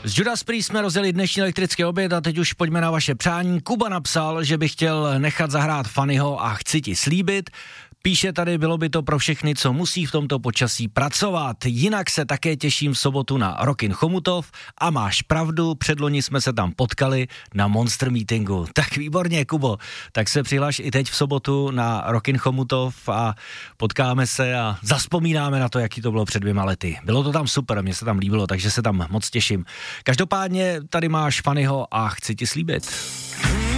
Z Judas Priest jsme rozjeli dnešní elektrický oběd a teď už pojďme na vaše přání. Kuba napsal, že by chtěl nechat zahrát Fannyho a chci ti slíbit. Píše tady, bylo by to pro všechny, co musí v tomto počasí pracovat. Jinak se také těším v sobotu na Rockin' Chomutov a máš pravdu, předloni jsme se tam potkali na Monster Meetingu. Tak výborně, Kubo, tak se přihlaš i teď v sobotu na Rockin' Chomutov a potkáme se a zazpomínáme na to, jaký to bylo před 2 lety. Bylo to tam super, mně se tam líbilo, takže se tam moc těším. Každopádně tady máš Fannyho a chci ti slíbit.